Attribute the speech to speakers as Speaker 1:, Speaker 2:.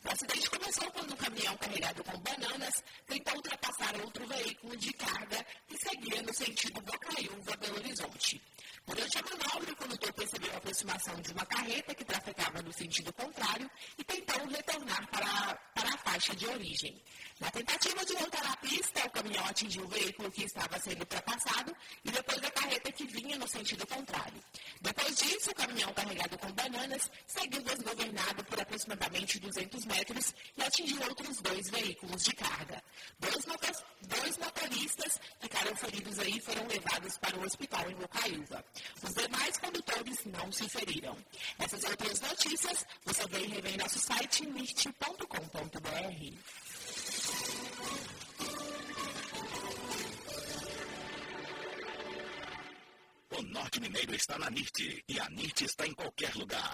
Speaker 1: O acidente começou quando um caminhão carregado com bananas tentou ultrapassar outro veículo de carga que seguia no sentido Bocaiúva, Belo Horizonte. Durante a manobra, o condutor percebeu a aproximação de uma carreta que trafegava no sentido contrário e tentou retornar para a faixa de origem. Na tentativa de voltar à pista, o caminhão atingiu o veículo que estava sendo ultrapassado e depois a carreta que vinha no sentido contrário. Depois disso, o caminhão carregado com bananas seguiu desgovernado por aproximadamente 200 metros e atingiu outros 2 veículos de carga. Dois motoristas ficaram feridos aí e foram levados para o hospital em Bocaiúva. Os demais condutores não se feriram. Essas outras notícias você vê e revê em nosso site nist.com.br.
Speaker 2: O Norte Mineiro está na NIRT e a NIRT está em qualquer lugar.